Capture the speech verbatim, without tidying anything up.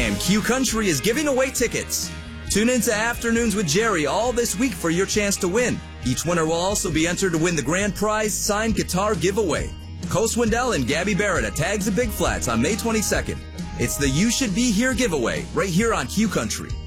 And Q Country is giving away tickets. Tune in to Afternoons with Jerry all this week for your chance to win. Each winner will also be entered to win the grand prize signed guitar giveaway. Cole Swindell and Gabby Barrett at Tags of Big Flats on May twenty-second. It's the You Should Be Here giveaway right here on Q Country.